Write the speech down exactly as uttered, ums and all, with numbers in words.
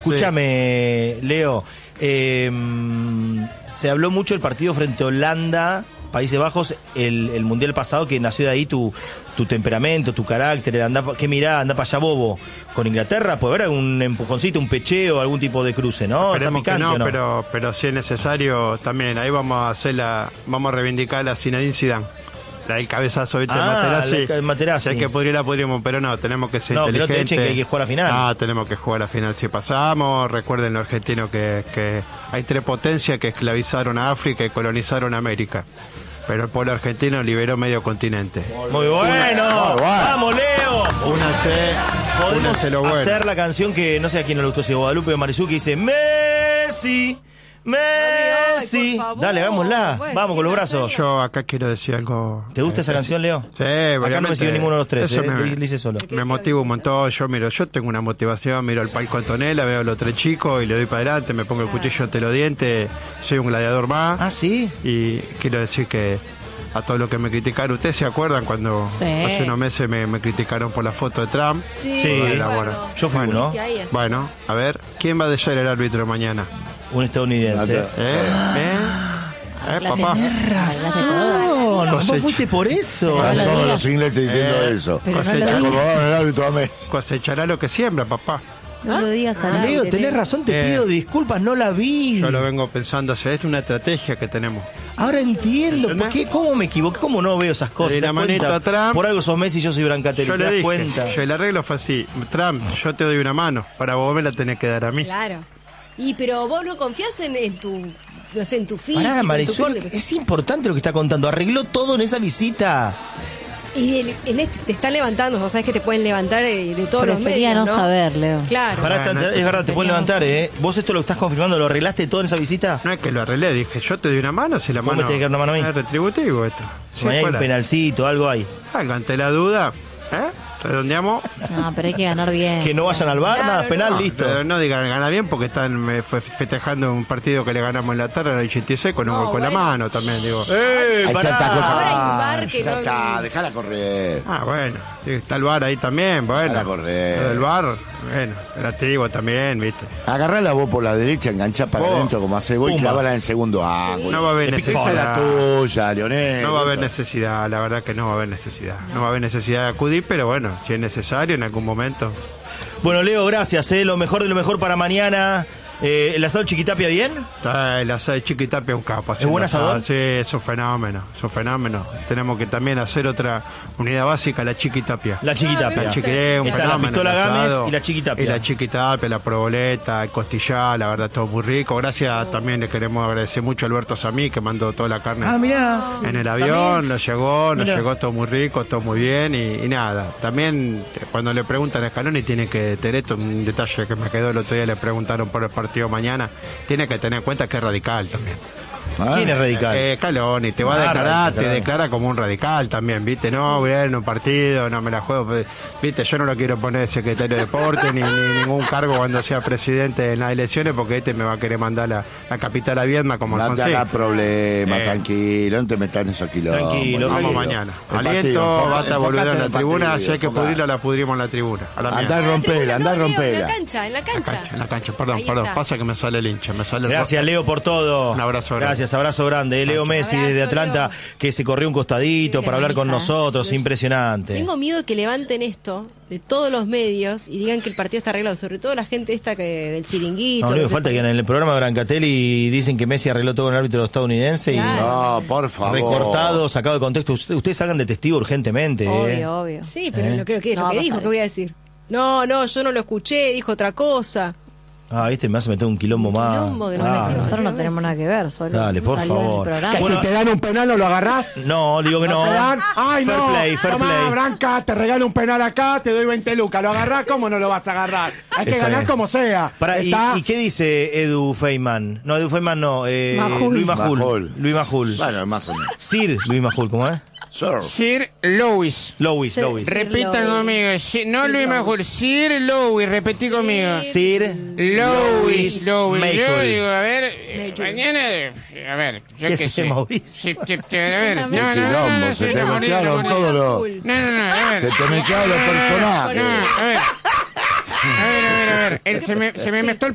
Escúchame, sí. Leo, eh, se habló mucho del partido frente a Holanda, Países Bajos, el, el mundial pasado, que nació de ahí tu, tu temperamento, tu carácter, anda, ¿qué mirá? Anda para allá bobo. Con Inglaterra puede haber algún empujoncito, un pecheo, algún tipo de cruce, ¿no? Esperemos Está picante, que no, ¿no? pero, pero si es necesario, también ahí vamos a hacer la, vamos a reivindicar la Zinedine Zidane. La del cabezazo, ¿viste? Ah, Materazzi. el Materazzi. Si hay que pudrirla, pudrimos, pero no, tenemos que ser no, inteligentes. No, que no te echen, que hay que jugar a final. Ah, tenemos que jugar a final si pasamos. Recuerden los argentinos que, que hay tres potencias que esclavizaron a África y colonizaron América. Pero el pueblo argentino liberó medio continente. Muy bueno. Una, muy bueno. ¡Vamos, Leo! Únanse. Podemos únanse lo bueno. hacer la canción que no sé a quién no le gustó, si Guadalupe o Marisú, que dice Messi, Messi. Ay, dale, hagámosla. Bueno, vamos con los brazos. Yo acá quiero decir algo. ¿Te gusta eh, esa canción, Leo? Sí, acá no me siguió ninguno de los tres, eh, me, le hice solo. Me motiva un montón. Yo miro, yo tengo una motivación, miro el palco Antonella, veo a los tres chicos y le doy para adelante, me pongo el cuchillo entre los dientes, soy un gladiador más. Ah, sí. Y quiero decir que a todos los que me criticaron, ¿ustedes se acuerdan cuando sí. hace unos meses me, me criticaron por la foto de Trump? Sí, sí. Bueno, yo fui bueno, uno. Bueno, a ver, ¿quién va a ser el árbitro mañana? Un estadounidense. ¿Eh? ¿Eh? ¿Eh, papá? Tenés razón. ¿Vos fuiste por eso? Van todos los ingleses diciendo eh, eso. Cosechará, no el árbitro a Messi. Cosechará lo que siembra, papá. No lo digas a Leo, tenés razón, te eh, pido disculpas, no la vi. Yo lo vengo pensando, o sea, es una estrategia que tenemos. Ahora entiendo, ¿por qué? ¿Cómo me equivoqué? ¿Cómo no veo esas cosas? La manita Trump, por algo sos Messi y yo soy Brancatelli, ¿te das dije, cuenta? Yo el arreglo fue así, Trump, yo te doy una mano, para vos me la tenés que dar a mí. Claro. Y pero vos no confías en, en tu, no sé, en tu físico, Pará, Marisol, en tu es importante lo que está contando, arregló todo en esa visita. Y el, en este te están levantando, vos sabés que te pueden levantar de, de todos los medios, Prefería no saber, Leo. Claro. Pará, bueno, es verdad, te pueden levantar, ¿eh? ¿Vos esto lo estás confirmando? ¿Lo arreglaste todo en esa visita? No es que lo arreglé, dije, yo te doy una mano, si la ¿Cómo mano... me tenés que dar una mano a mí? Es retributivo esto. Si hay un penalcito, algo hay. Algo ante la duda, ¿eh? Redondeamos. No, pero hay que ganar bien. Que no vayan al bar, claro, nada, penal, no. listo. Pero no digan gana bien porque están me, festejando un partido que le ganamos en la tarde en el ochenta y seis con, no, un, con bueno. la mano también, digo. ¡Eh, Ahí pará! está, Ahora hay un bar que ya no... está, déjala correr. Ah, bueno, sí, está el bar ahí también, bueno. Déjala correr. Lo del bar, bueno, relativo también, viste. Agarrala vos por la derecha, enganchá para Oh. adentro como hace vos y Pumba. clavala en el segundo ángulo. No va a haber Esa es la necesidad. tuya, Leonel. No va a haber Esa. necesidad, la verdad que no va a haber necesidad. No, no va a haber necesidad de acudir, pero bueno, si es necesario en algún momento. Bueno, Leo, gracias, ¿eh? Lo mejor de lo mejor para mañana. Eh, ¿El asado Chiquitapia bien? Ah, el asado de Chiquitapia es un capo. ¿Es buen asador? Sí, es un fenómeno, es un fenómeno. Tenemos que también hacer otra unidad básica, la Chiquitapia. La Chiquitapia. La chiquitapia, un Está la fenómeno, pistola el Gámez asado. y la Chiquitapia. Y la Chiquitapia, la proboleta, el costillar, la verdad, todo muy rico. Gracias, también le queremos agradecer mucho a Alberto Samí, que mandó toda la carne Ah, mirá. en el avión, nos llegó, nos Mirá. llegó todo muy rico, todo muy bien y, y nada. También cuando le preguntan a Scaloni tiene que tener esto, un detalle que me quedó el otro día, le preguntaron por el partido mañana, tiene que tener en cuenta que es radical también. Ah, ¿Quién es radical? Eh, Scaloni, te va a Ah, declarar, radical, te claro. declara como un radical también, ¿viste? No, voy a ir en un partido, no me la juego, pues, ¿viste? Yo no lo quiero poner de secretario de deporte ni, ni ningún cargo cuando sea presidente en las elecciones porque este me va a querer mandar la, la capital a Viedma como No te Alfonsín. hagas problemas, Eh. tranquilo, no te metas en esos kilómetros. Tranquilo, Vamos tranquilo. mañana. El Aliento, partido, bata enfocate boludeo en en la el tribuna, partido, si hay que enfocate. pudrirla, la pudrimos en la tribuna. A la Andá mierda. a romperla, andá a No, Leo, en romperla. la cancha, en la En cancha. la cancha, en la cancha, perdón, Ahí perdón, está. pasa que me sale el hincha, me sale el Gracias, Leo, por todo. Un abrazo grande. Gracias, abrazo grande. Eh, Leo Messi Abrazo, desde Atlanta, Leo. que se corrió un costadito Sí, para hablar con hermanita. nosotros. Impresionante. Tengo miedo que levanten esto de todos los medios y digan que el partido está arreglado, sobre todo la gente esta que del chiringuito. No, que único se falta que pone- en el programa de Brancatelli dicen que Messi arregló todo con el árbitro estadounidense Claro. No, por y favor. recortado, sacado de contexto. Ustedes, ustedes salgan de testigo urgentemente. Obvio, eh. obvio. Sí, pero ¿Eh? lo creo que es No lo va que a dijo, pasar ¿qué voy a eso. decir? No, no, yo no lo escuché, dijo otra cosa. Ah, viste, me hace meter un quilombo más. quilombo que nos Ah, metió. Nosotros no tenemos nada que ver, solo. Dale, por salió en el favor. programa. Que Bueno, si te dan un penal no lo agarrás. No, digo que no. ¿Te dan? Ay, fair no. play, fair Tomá, play. Branca, te regalo un penal acá, te doy veinte lucas. ¿Lo agarrás? ¿Cómo no lo vas a agarrar? Hay que Está ganar bien. como sea. Pará, ¿y, Está- y qué dice Edu Feynman? No, Edu Feynman no. Eh, Majul. Luis Majul. Majul. Luis Majul. Bueno, más o menos. Sir Luis Majul, ¿cómo es? Sir. Sir Louis. Louis, Sir- Louis. Sir Repitan Louis. conmigo. Si- no Sir Luis Louis. Majul. Sir Louis. Repetí conmigo. Sir Louis. Louis. Majul. Yo digo, a ver, eh, Majul. mañana. eh, A ver, yo ¿Qué qué es sé. Mauricio? Sí, sí, sí, a ver. No, no, no, Quilombo, no, no, se sí, te no, Mauricio, mezclaron Mauricio. todos los... No, no, no, a ver. Se te mezclaron los personajes. No, a ver. A ver, a ver, a ver. El- se me, se me mezcló el